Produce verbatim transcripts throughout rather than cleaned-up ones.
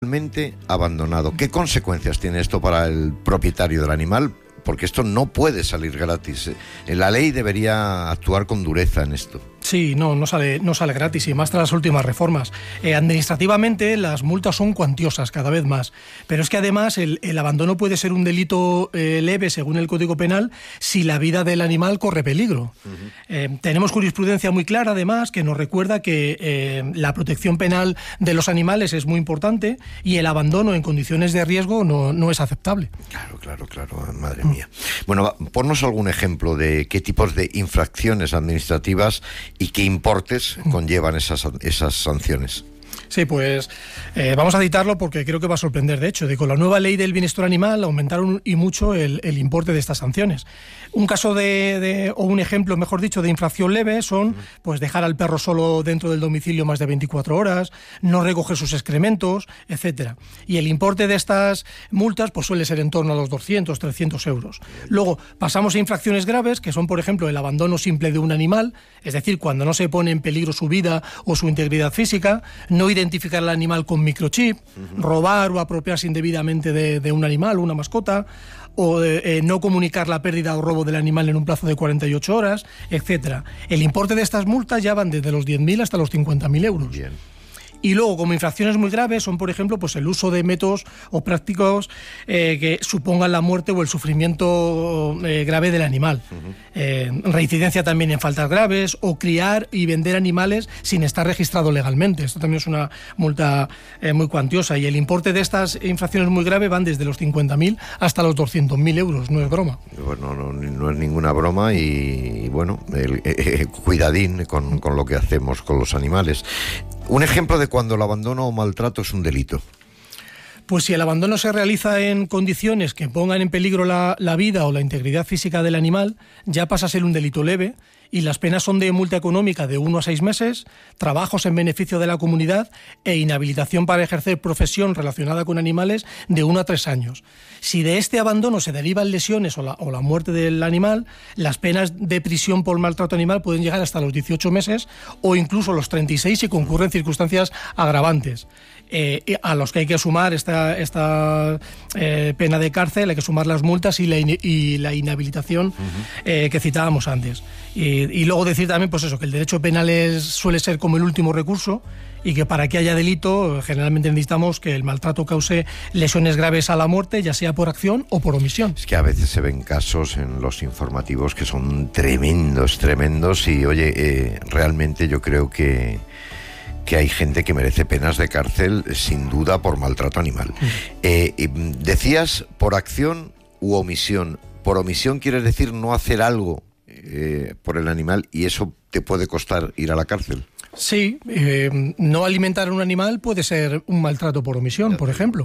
ilegalmente abandonado. ¿Qué consecuencias tiene esto para el propietario del animal? Porque esto no puede salir gratis. La ley debería actuar con dureza en esto. Sí, no, no sale, no sale gratis, y más tras las últimas reformas. Eh, administrativamente las multas son cuantiosas cada vez más, pero es que además el, el abandono puede ser un delito eh, leve según el Código Penal si la vida del animal corre peligro. Uh-huh. Eh, tenemos jurisprudencia muy clara además que nos recuerda que eh, la protección penal de los animales es muy importante y el abandono en condiciones de riesgo no, no es aceptable. Claro, claro, claro, madre mía. Uh-huh. Bueno, ponnos algún ejemplo de qué tipos de infracciones administrativas y qué importes conllevan esas, esas sanciones. Sí, pues eh, vamos a citarlo porque creo que va a sorprender. De hecho, de con la nueva ley del bienestar animal aumentaron y mucho el, el importe de estas sanciones. Un caso de, de, o un ejemplo, mejor dicho, de infracción leve son pues dejar al perro solo dentro del domicilio más de veinticuatro horas, no recoger sus excrementos, etcétera. Y el importe de estas multas pues suele ser en torno a los doscientos, trescientos euros. Luego pasamos a infracciones graves, que son, por ejemplo, el abandono simple de un animal, es decir, cuando no se pone en peligro su vida o su integridad física, no identificar al animal con microchip, uh-huh. robar o apropiarse indebidamente de, de un animal, una mascota, o eh, no comunicar la pérdida o robo del animal en un plazo de cuarenta y ocho horas, etcétera. El importe de estas multas ya van desde los diez mil hasta los cincuenta mil euros. Bien. Y luego, como infracciones muy graves, son, por ejemplo, pues el uso de métodos o prácticos eh, que supongan la muerte o el sufrimiento eh, grave del animal. Uh-huh. Eh, reincidencia también en faltas graves, o criar y vender animales sin estar registrado legalmente. Esto también es una multa eh, muy cuantiosa. Y el importe de estas infracciones muy graves van desde los cincuenta mil hasta los doscientos mil euros. No es broma. Bueno, no, no es ninguna broma y, y bueno, el, eh, cuidadín con, con lo que hacemos con los animales. Un ejemplo de cuando el abandono o maltrato es un delito. Pues si el abandono se realiza en condiciones que pongan en peligro la, la vida o la integridad física del animal, ya pasa a ser un delito leve, y las penas son de multa económica de uno a seis meses, trabajos en beneficio de la comunidad e inhabilitación para ejercer profesión relacionada con animales de uno a tres años. Si de este abandono se derivan lesiones o la, o la muerte del animal, las penas de prisión por maltrato animal pueden llegar hasta los dieciocho meses o incluso los treinta y seis si concurren circunstancias agravantes. Eh, a los que hay que sumar esta, esta eh, pena de cárcel, hay que sumar las multas y la, in, y la inhabilitación uh-huh. eh, que citábamos antes. Y, y luego decir también pues eso, que el derecho penal es, suele ser como el último recurso, y que para que haya delito generalmente necesitamos que el maltrato cause lesiones graves a la muerte, ya sea por acción o por omisión. Es que a veces se ven casos en los informativos que son tremendos, tremendos y oye, eh, realmente yo creo que que hay gente que merece penas de cárcel sin duda por maltrato animal. Mm. Eh, decías por acción u omisión. Por omisión quieres decir no hacer algo eh, por el animal y eso te puede costar ir a la cárcel. Sí, eh, no alimentar a un animal puede ser un maltrato por omisión, por ejemplo.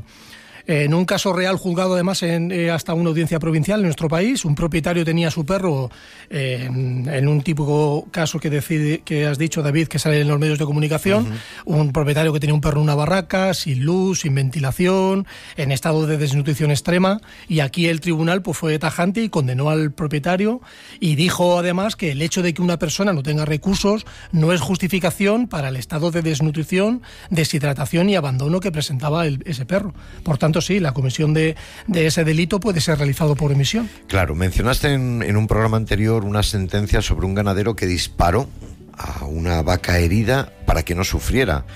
En un caso real juzgado además en, eh, hasta una audiencia provincial en nuestro país, un propietario tenía a su perro eh, en, en un típico caso que, decide, que has dicho, David, que sale en los medios de comunicación, uh-huh. un propietario que tenía un perro en una barraca, sin luz, sin ventilación, en estado de desnutrición extrema, y aquí el tribunal pues, fue tajante y condenó al propietario y dijo además que el hecho de que una persona no tenga recursos no es justificación para el estado de desnutrición, deshidratación y abandono que presentaba el, ese perro. Por tanto, sí, la comisión de, de ese delito puede ser realizado por omisión. Claro, mencionaste en, en un programa anterior una sentencia sobre un ganadero que disparó a una vaca herida para que no sufriera.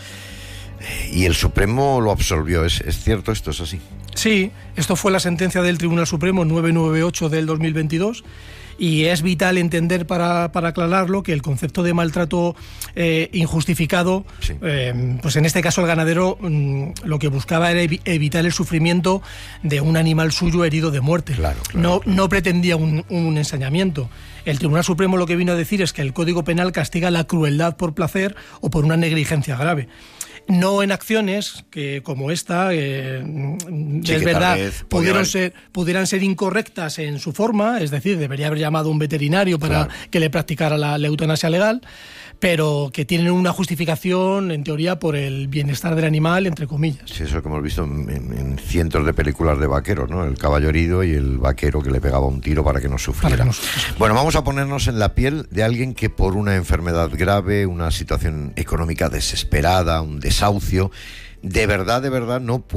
Y el Supremo lo absolvió. ¿Es, es cierto esto? ¿Es así? Sí, esto fue la sentencia del Tribunal Supremo nueve noventa y ocho del dos mil veintidós. Y es vital entender, para, para aclararlo, que el concepto de maltrato eh, injustificado, sí. eh, pues en este caso el ganadero mm, lo que buscaba era evi- evitar el sufrimiento de un animal suyo herido de muerte. Claro, claro, no, claro. no pretendía un, un ensañamiento. El Tribunal Supremo lo que vino a decir es que el Código Penal castiga la crueldad por placer o por una negligencia grave. No en acciones que como esta, eh, sí, es verdad, pudieron ser, pudieran ser incorrectas en su forma, es decir, debería haber llamado a un veterinario para claro. que le practicara la, la eutanasia legal, pero que tienen una justificación, en teoría, por el bienestar del animal, entre comillas. Sí, eso que hemos visto en, en cientos de películas de vaqueros, ¿no? El caballo herido y el vaquero que le pegaba un tiro para que no sufriera. Que no sufriera. Bueno, vamos a ponernos en la piel de alguien que por una enfermedad grave, una situación económica desesperada, un desahucio, de verdad, de verdad no puede